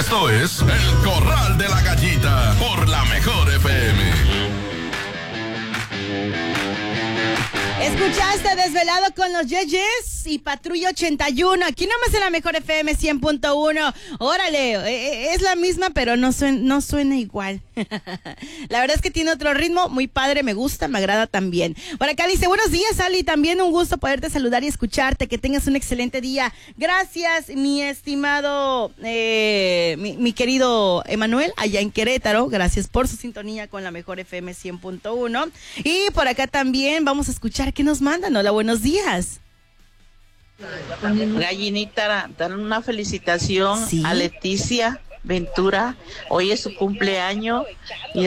Esto es El Corral de la Gallita por la Mejor FM. Escuchaste Desvelado con los Yeyes y Patrulla 81. Aquí nomás en la Mejor FM 100.1. Órale, es la misma, pero no suena igual. La verdad es que tiene otro ritmo muy padre, me gusta, me agrada también. Por acá dice, buenos días, Ali, también un gusto poderte saludar y escucharte, que tengas un excelente día. Gracias, mi estimado, mi querido Emanuel, allá en Querétaro. Gracias por su sintonía con la Mejor FM 100.1. Y por acá también vamos a escuchar qué nos mandan. Hola, buenos días. Gallinita, dan una felicitación a Leticia Ventura. Hoy es su cumpleaños y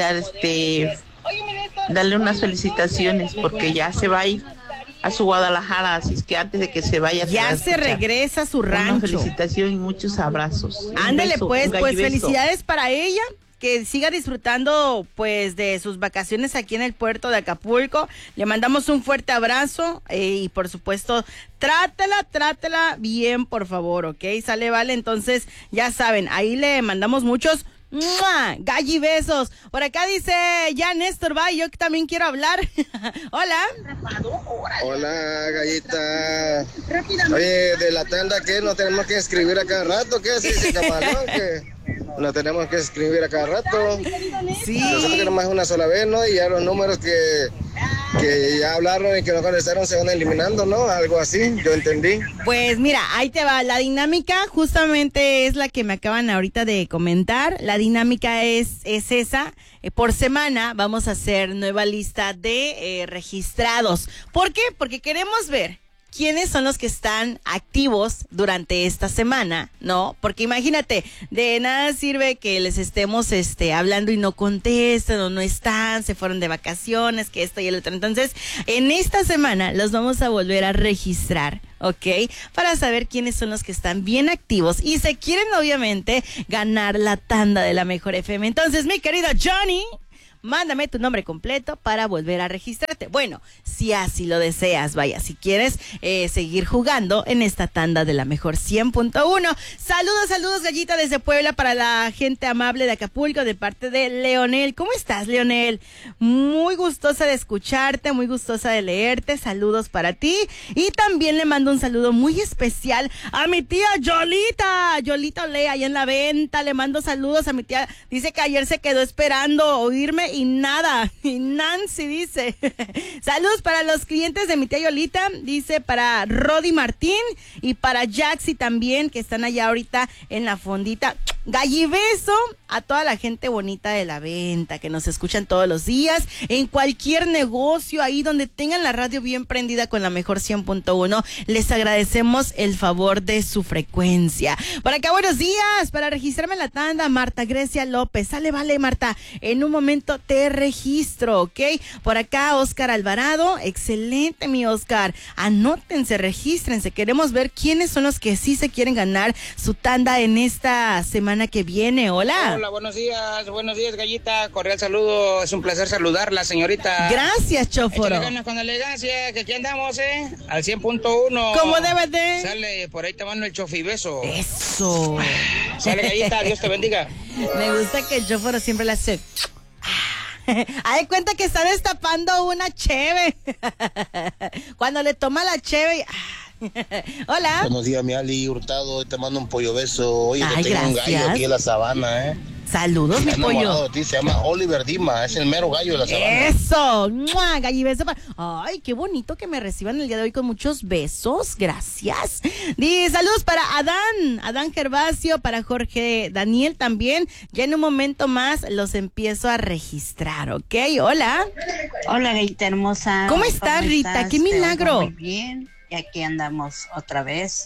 darle unas felicitaciones porque ya se va a ir a su Guadalajara, así es que antes de que se vaya ya se regresa a su rancho. Una felicitación y muchos abrazos. Ándale, pues felicidades para ella. Que siga disfrutando pues de sus vacaciones aquí en el puerto de Acapulco. Le mandamos un fuerte abrazo y por supuesto trátela bien, por favor, ¿ok? Sale, vale, entonces ya saben, ahí le mandamos muchos galli besos. Por acá dice ya Néstor, va, yo también quiero hablar. Hola. Hola, Gallita. Oye, de la tanda, ¿qué? ¿No tenemos que escribir a cada rato? ¿Qué dice Camarón? ¿Qué? No tenemos que escribir a cada rato. Sí. Nosotros tenemos una sola vez, ¿no? Y ya los números que ya hablaron y que no contestaron se van eliminando, ¿no? Algo así, yo entendí. Pues mira, ahí te va. La dinámica justamente es la que me acaban ahorita de comentar. La dinámica es esa. Por semana vamos a hacer nueva lista de registrados. ¿Por qué? Porque queremos ver quiénes son los que están activos durante esta semana, ¿no? Porque imagínate, de nada sirve que les estemos hablando y no contestan o no están, se fueron de vacaciones, que esto y el otro. Entonces, en esta semana los vamos a volver a registrar, ¿ok? Para saber quiénes son los que están bien activos y se quieren, obviamente, ganar la tanda de la Mejor FM. Entonces, mi querido Johnny, mándame tu nombre completo para volver a registrarte. Bueno, si así lo deseas, vaya, si quieres seguir jugando en esta tanda de la Mejor 100.1. Saludos, Gallita, desde Puebla para la gente amable de Acapulco, de parte de Leonel. ¿Cómo estás, Leonel? Muy gustosa de escucharte, muy gustosa de leerte. Saludos para ti. Y también le mando un saludo muy especial a mi tía Yolita Olea, allá en la venta. Le mando saludos a mi tía. Dice que ayer se quedó esperando oírme y nada, y Nancy dice, saludos para los clientes de mi tía Yolita, dice para Rodi Martín y para Jaxi también, que están allá ahorita en la fondita. Gallibeso a toda la gente bonita de la venta, que nos escuchan todos los días, en cualquier negocio, ahí donde tengan la radio bien prendida con la Mejor 100.1, les agradecemos el favor de su frecuencia. Por acá, buenos días, para registrarme en la tanda, Marta Grecia López. Sale, vale, Marta, en un momento te registro, ¿ok? Por acá, Oscar Alvarado, excelente, mi Oscar. Anótense, regístrense, queremos ver quiénes son los que sí se quieren ganar su tanda en esta semana que viene. Hola. Hola, buenos días, Gallita, cordial saludo, es un placer saludarla, señorita. Gracias, Choforo. Échale ganas con elegancia, que aquí andamos, al 100.1. ¿Cómo debes de? Sale, por ahí te mando el chofibeso. Eso. Sale, Gallita, Dios te bendiga. Me gusta que el Choforo siempre la hace. Haz de cuenta que está destapando una cheve. Cuando le toma la cheve. Hola. Buenos días, mi Ali Hurtado. Te mando un pollo beso. Oye, ay, que tengo un gallo aquí en la sabana, Saludos, mi pollo. De ti, se llama Oliver Dima, es el mero gallo de la sabana. Eso, gallibeso. Ay, qué bonito que me reciban el día de hoy con muchos besos, gracias. Saludos para Adán Gervasio, para Jorge Daniel también. Ya en un momento más los empiezo a registrar, ¿ok? Hola. Hola, Gallita hermosa. ¿Cómo estás, Rita? ¡Qué milagro! Muy bien, y aquí andamos otra vez.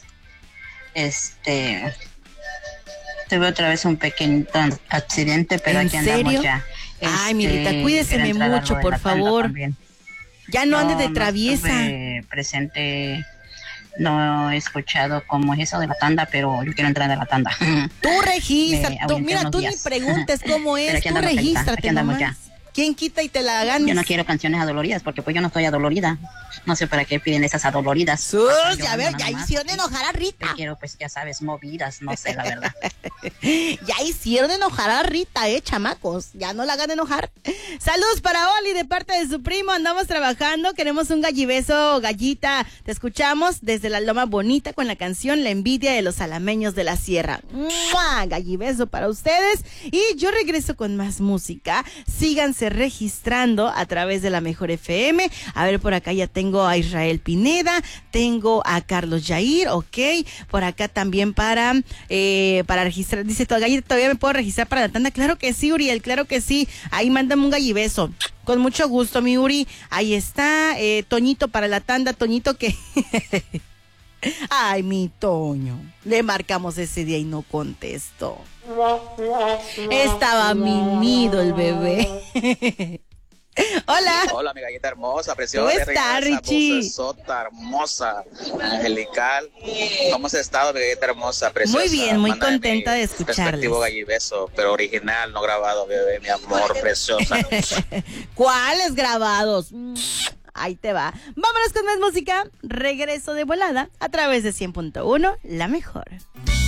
Tuve otra vez un pequeño accidente, pero aquí andamos ya. Ay, mi Rita, cuídeseme mucho, por favor. Ya no ande de traviesa. Presente, no he escuchado cómo es eso de la tanda, pero yo quiero entrar a la tanda. Tú registra, mira, tú ni preguntes cómo es, tú regístrate nomás. ¿Quién quita y te la ganes? Yo no quiero canciones adoloridas porque pues yo no estoy adolorida. No sé para qué piden esas adoloridas. Sus, ya ver, ya hicieron enojar a Rita. Yo quiero pues ya sabes, movidas, no sé la verdad. Ya hicieron enojar a Rita, chamacos. Ya no la hagan enojar. Saludos para Oli de parte de su primo. Andamos trabajando. Queremos un gallibeso, Gallita. Te escuchamos desde la Loma Bonita con la canción La envidia de los alameños de la sierra. ¡Mua! Gallibeso para ustedes. Y yo regreso con más música. Síganse registrando a través de la Mejor FM. A ver, por acá ya tengo a Israel Pineda. Tengo a Carlos Yair, ok. Por acá también para registrar. Dice, ¿todavía me puedo registrar para la tanda? Claro que sí, Uriel, claro que sí. Ahí mándame un gallibeso. Con mucho gusto, mi Uri. Ahí está, Toñito para la tanda. Toñito que... Ay, mi Toño. Le marcamos ese día y no contestó. Estaba mimido el bebé. Hola. Hola, mi gallita hermosa, preciosa. ¿Cómo está, Richie? Sota, hermosa, angelical. ¿Cómo has estado, mi gallita hermosa, preciosa? Muy bien, muy Mándame contenta de escucharles. Respectivo gallibeso, pero original, no grabado, bebé, mi amor, preciosa. ¿Cuáles grabados? Ahí te va. Vámonos con más música. Regreso de volada a través de 100.1, La Mejor.